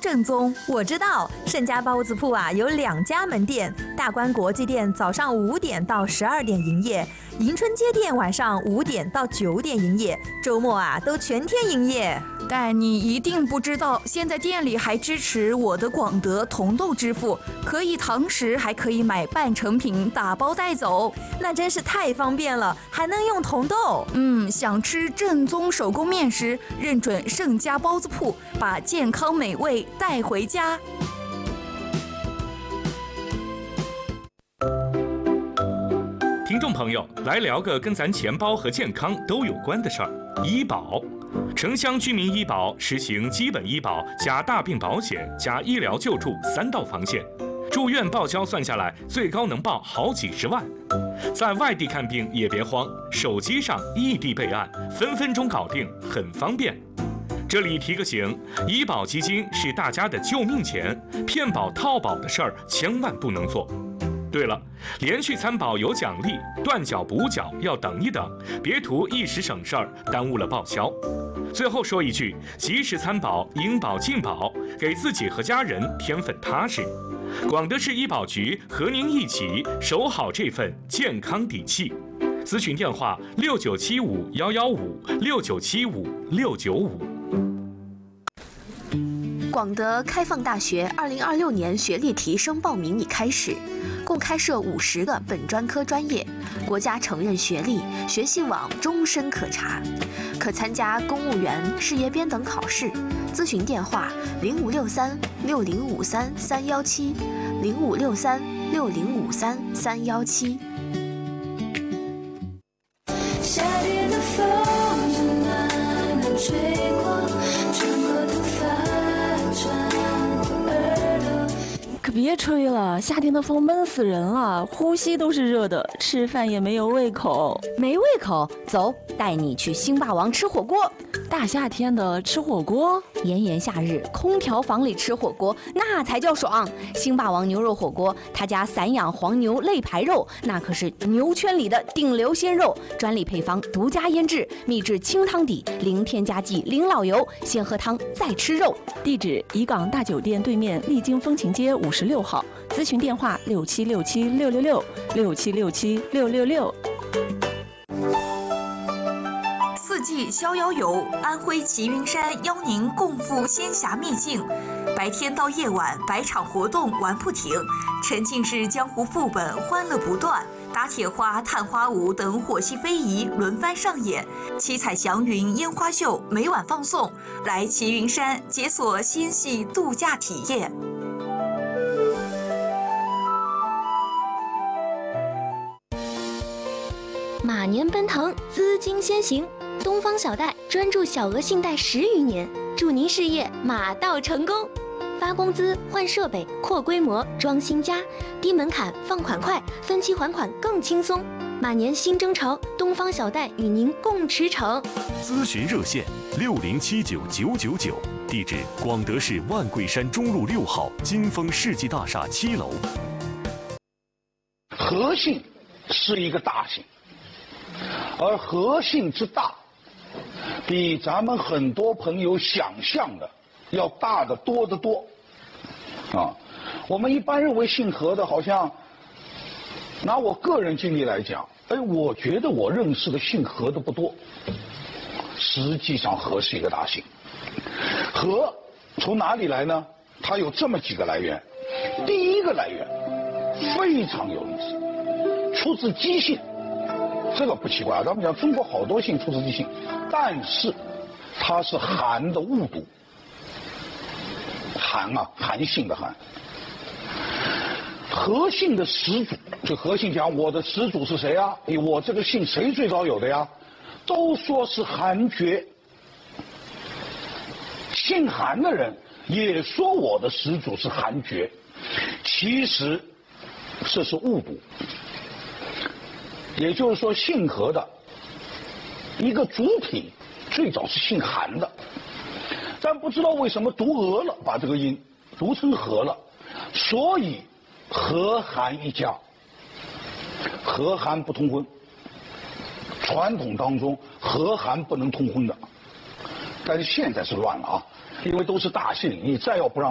正宗。我知道盛家包子铺啊有2家门店，大观国际店早上5点到12点营业，迎春街店晚上5点到9点营业，周末啊都全天营业。 但你一定不知道，现在店里还支持我的广德同豆支付，可以堂食，还可以买半成品打包带走， 那真是太方便了，还能用同豆。 想吃正宗手工面食，认准盛家包子铺，把健康美味带回家。 听众朋友，来聊个跟咱钱包和健康都有关的事儿——医保。城乡居民医保实行基本医保加大病保险加医疗救助3道防线，住院报销算下来最高能报好几十万。在外地看病也别慌，手机上异地备案，分分钟搞定，很方便。这里提个醒，医保基金是大家的救命钱，骗保套保的事儿千万不能做。对了，连续参保有奖励，断缴补缴要等一等，别图一时省事儿，耽误了报销。最后说一句，及时参保，应保尽保，给自己和家人添份踏实。广德市医保局和您一起守好这份健康底气。咨询电话6975-115，6975-695。 广德开放大学2026年学历提升报名已开始，共开设50个本专科专业，国家承认学历，学习网终身可查，可参加公务员、事业编等考试。咨询电话：0563-6053-317，0563-6053-317。 夏天的风正暖暖吹过，穿过头发，穿过耳朵。 可别吹了，夏天的风闷死人了，呼吸都是热的，吃饭也没有胃口。 没胃口？走，带你去星霸王吃火锅。 大夏天的吃火锅， 炎炎夏日，空调房里吃火锅那才叫爽。星霸王牛肉火锅，他家散养黄牛肋排肉，那可是牛圈里的顶流鲜肉，专利配方，独家腌制，秘制清汤底，零添加剂，零老油，先喝汤再吃肉。 地址：怡港大酒店对面丽晶风情街56号，咨询电话6767-666，6767-666。 4季逍遥游，安徽齐云山邀您共赴仙侠秘境，白天到夜晚百场活动玩不停，沉浸式江湖副本欢乐不断，打铁花、探花舞等火系非遗轮番上演，七彩祥云烟花秀每晚放送，来齐云山解锁仙系度假体验。 马年奔腾，资金先行。东方小贷专注小额信贷10余年，祝您事业马到成功。发工资、换设备、扩规模、装新家，低门槛、放款快，分期还款更轻松。马年新征潮，东方小贷与您共驰骋。 咨询热线6079-999，地址：广德市万桂山中路6号金丰世纪大厦7楼。 和姓是一个大姓，而和姓之大，比咱们很多朋友想象的要大得多得多。我们一般认为姓和的，好像拿我个人经历来讲，我觉得我认识的姓和的不多。实际上和是一个大姓。和从哪里来呢？它有这么几个来源。第一个来源非常有意思，出自姬姓。这个不奇怪，咱们讲中国好多姓出自姬姓，但是它是韩的误读。韩啊，韩信的韩。和姓的始祖，就和姓讲我的始祖是谁啊？我这个姓谁最早有的呀？都说是韩厥。姓韩的人也说我的始祖是韩厥，其实这是误读。也就是说，姓和的一个主体最早是姓韩的，但不知道为什么读俄了，把这个音读成和了，所以和韩一家，和韩不通婚。传统当中和韩不能通婚的，但是现在是乱了啊，因为都是大姓，你再要不让